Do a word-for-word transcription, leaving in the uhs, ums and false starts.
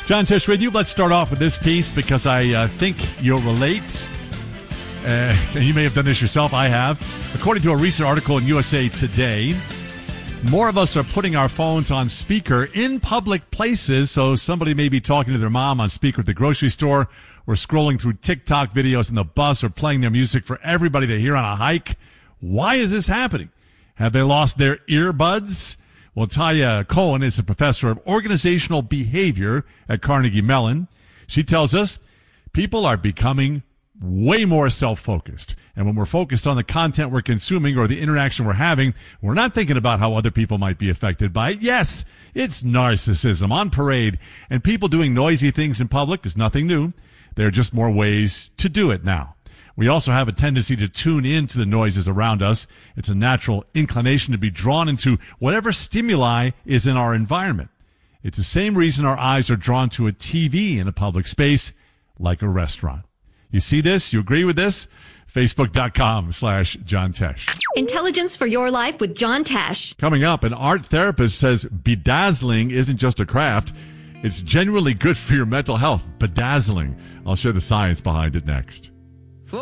John Tesh with you. Let's start off with this piece because I uh, think you'll relate. Uh, and you may have done this yourself. I have. According to a recent article in U S A Today, more of us are putting our phones on speaker in public places. So somebody may be talking to their mom on speaker at the grocery store, or scrolling through TikTok videos in the bus, or playing their music for everybody to hear on a hike. Why is this happening? Have they lost their earbuds? Well, Taya Cohen is a professor of organizational behavior at Carnegie Mellon. She tells us people are becoming way more self-focused. And when we're focused on the content we're consuming or the interaction we're having, we're not thinking about how other people might be affected by it. Yes, it's narcissism on parade, and people doing noisy things in public is nothing new. There are just more ways to do it now. We also have a tendency to tune into the noises around us. It's a natural inclination to be drawn into whatever stimuli is in our environment. It's the same reason our eyes are drawn to a T V in a public space, like a restaurant. You see this? You agree with this? Facebook.com slash John Tesh. Intelligence for your life with John Tesh. Coming up, an art therapist says bedazzling isn't just a craft. It's genuinely good for your mental health. Bedazzling. I'll share the science behind it next.